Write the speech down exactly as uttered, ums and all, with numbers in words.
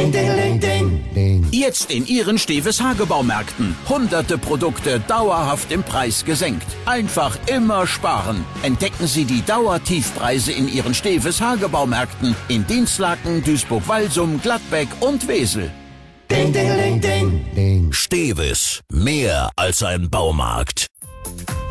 Ding, ding, ding, ding. Jetzt in Ihren Steves Hagebaumärkten. Hunderte Produkte dauerhaft im Preis gesenkt. Einfach immer sparen. Entdecken Sie die Dauertiefpreise in Ihren Steves Hagebaumärkten in Dinslaken, Duisburg-Walsum, Gladbeck und Wesel. Ding, ding, ding, ding, ding. Steves, mehr als ein Baumarkt.